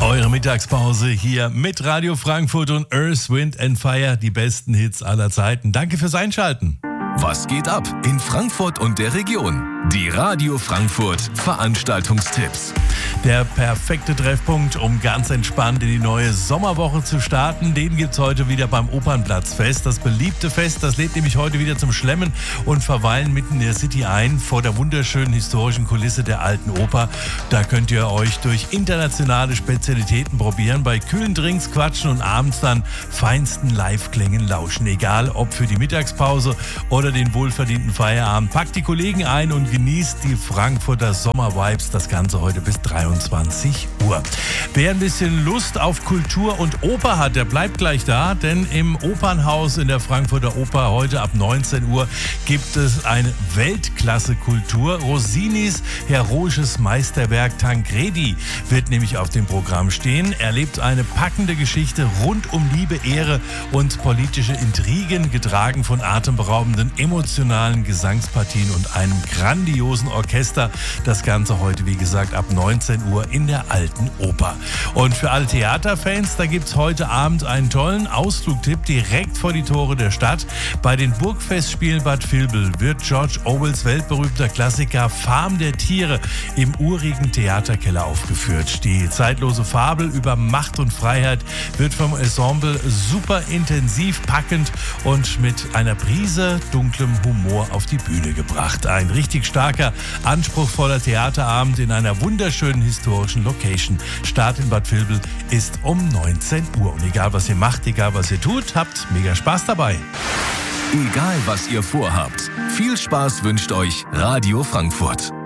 Eure Mittagspause hier mit Radio Frankfurt und Earth, Wind and Fire, die besten Hits aller Zeiten. Danke fürs Einschalten. Was geht ab in Frankfurt und der Region? Die Radio Frankfurt Veranstaltungstipps. Der perfekte Treffpunkt, um ganz entspannt in die neue Sommerwoche zu starten, den gibt's heute wieder beim Opernplatzfest. Das beliebte Fest, das lädt nämlich heute wieder zum Schlemmen und Verweilen mitten in der City ein, vor der wunderschönen historischen Kulisse der Alten Oper. Da könnt ihr euch durch internationale Spezialitäten probieren, bei kühlen Drinks quatschen und abends dann feinsten Live-Klängen lauschen. Egal ob für die Mittagspause oder den wohlverdienten Feierabend. Packt die Kollegen ein und genießt die Frankfurter Sommer-Vibes. Das Ganze heute bis 23 Uhr. Wer ein bisschen Lust auf Kultur und Oper hat, der bleibt gleich da, denn im Opernhaus in der Frankfurter Oper heute ab 19 Uhr gibt es eine Weltklasse-Kultur. Rossinis heroisches Meisterwerk Tancredi wird nämlich auf dem Programm stehen. Er lebt eine packende Geschichte rund um Liebe, Ehre und politische Intrigen, getragen von atemberaubenden, emotionalen Gesangspartien und einem grandiosen Orchester. Das Ganze heute, wie gesagt, ab 19 Uhr in der Alten Oper. Und für alle Theaterfans, da gibt es heute Abend einen tollen Ausflugtipp direkt vor die Tore der Stadt. Bei den Burgfestspielen Bad Vilbel wird George Orwells weltberühmter Klassiker Farm der Tiere im urigen Theaterkeller aufgeführt. Die zeitlose Fabel über Macht und Freiheit wird vom Ensemble super intensiv, packend und mit einer Prise dunklem Humor auf die Bühne gebracht. Ein richtig starker, anspruchsvoller Theaterabend in einer wunderschönen historischen Location. Start in Bad Vilbel ist um 19 Uhr. Und egal was ihr macht, egal was ihr tut, habt mega Spaß dabei. Egal was ihr vorhabt, viel Spaß wünscht euch Radio Frankfurt.